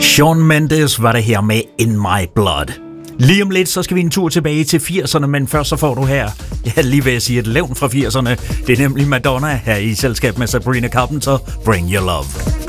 Shawn Mendes var det her med In My Blood. Lige om lidt, så skal vi en tur tilbage til 80'erne, men først så får du her, jeg lige ved at sige et levn fra 80'erne. Det er nemlig Madonna her i selskab med Sabrina Carpenter, Bring Your Love.